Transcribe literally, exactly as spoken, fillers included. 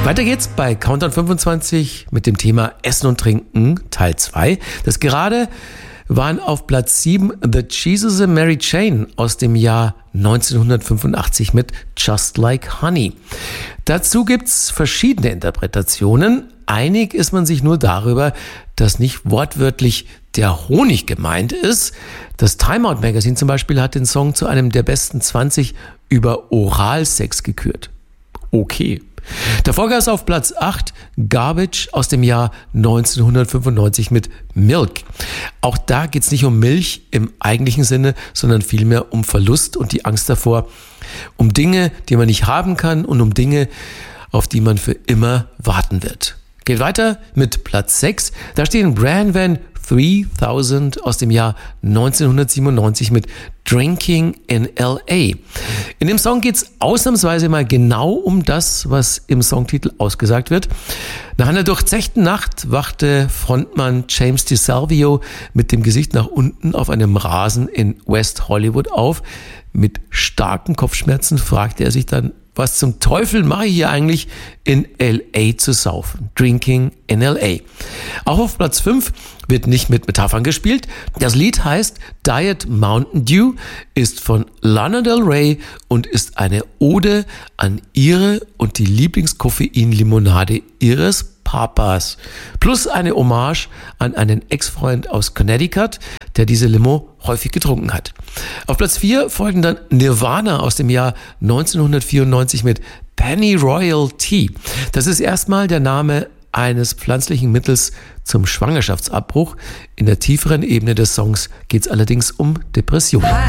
Weiter geht's bei Countdown fünfundzwanzig mit dem Thema Essen und Trinken Teil zwei. Das gerade waren auf Platz sieben The Jesus and Mary Chain aus dem Jahr neunzehnhundertfünfundachtzig mit Just Like Honey. Dazu gibt's verschiedene Interpretationen. Einig ist man sich nur darüber, dass nicht wortwörtlich der Honig gemeint ist. Das Time Out Magazine zum Beispiel hat den Song zu einem der besten zwanzig über Oralsex gekürt. Okay. Davor gab es auf Platz acht Garbage aus dem Jahr neunzehnhundertfünfundneunzig mit Milk. Auch da geht es nicht um Milch im eigentlichen Sinne, sondern vielmehr um Verlust und die Angst davor, um Dinge, die man nicht haben kann und um Dinge, auf die man für immer warten wird. Geht weiter mit Platz sechs. Da stehen Bran Van dreitausend aus dem Jahr neunzehnhundertsiebenundneunzig mit Drinking in L A. In dem Song geht es ausnahmsweise mal genau um das, was im Songtitel ausgesagt wird. Nach einer durchzechten Nacht wachte Frontmann James DeSalvio mit dem Gesicht nach unten auf einem Rasen in West Hollywood auf. Mit starken Kopfschmerzen fragte er sich dann, was zum Teufel mache ich hier eigentlich in L A zu saufen? Drinking in L A. Auch auf Platz fünf wird nicht mit Metaphern gespielt. Das Lied heißt Diet Mountain Dew, ist von Lana Del Rey und ist eine Ode an ihre und die Lieblingskoffein-Limonade ihres Papas. Plus eine Hommage an einen Ex-Freund aus Connecticut, der diese Limo häufig getrunken hat. Auf Platz vier folgen dann Nirvana aus dem Jahr neunzehnhundertvierundneunzig mit Pennyroyal Tea. Das ist erstmal der Name eines pflanzlichen Mittels zum Schwangerschaftsabbruch. In der tieferen Ebene des Songs geht es allerdings um Depressionen.